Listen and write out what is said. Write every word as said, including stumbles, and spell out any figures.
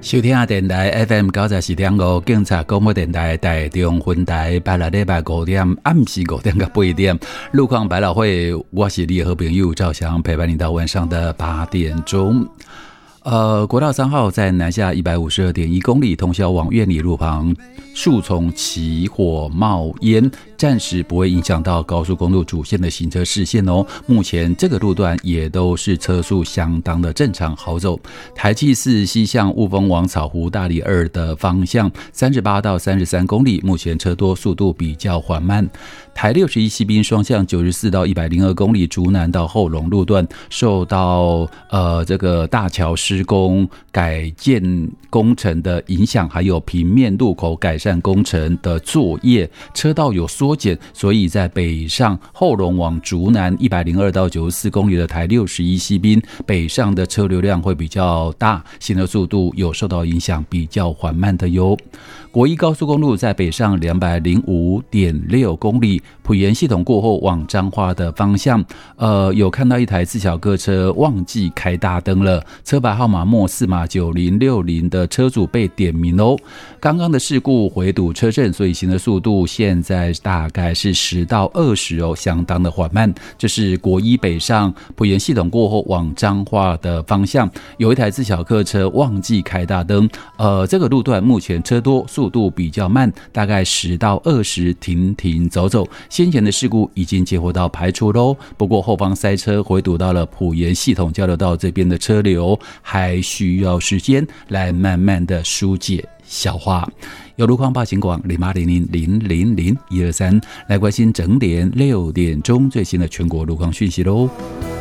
收听的电台 F M 九十四点五，警察广播电台台中分台，拜六礼拜五点暗时五点到八点，路况百老汇，我是你的好朋友赵翔，陪伴你到晚上的八点钟。呃，国道三号在南下一百五十二点一公里，通霄往苑里路旁树丛起火冒烟，暂时不会影响到高速公路主线的行车视线哦。目前这个路段也都是车速相当的正常好走。台七四西向雾峰往草湖大里二的方向，三十八到三十三公里，目前车多，速度比较缓慢。台六十一西滨双向九十四到一百零二公里，竹南到后龙路段受到呃这个大桥施工改建工程的影响，还有平面路口改善工程的作业，车道有缩减，所以在北上后龙往竹南一百零二到九十四公里的台六十一西滨北上的车流量会比较大，行车速度有受到影响，比较缓慢的哟。国一高速公路在北上两百零五点六公里，埔盐系统过后往彰化的方向，呃，有看到一台自小客车忘记开大灯了，车牌号码末四码九零六零的车主被点名哦。刚刚的事故回堵车阵，所以行车速度现在大概是十到二十哦，相当的缓慢。这是国一北上埔盐系统过后往彰化的方向，有一台自小客车忘记开大灯，呃，这个路段目前车多，速度比较慢，大概十到二十，停停走走。先前的事故已经接获到排除咯，不过后方塞车回堵到了埔盐系统交流道这边的车流还需要时间来慢慢的疏解消化。有路况报警广零八零零零零零一二三来关心整点六点钟最新的全国路况讯息咯。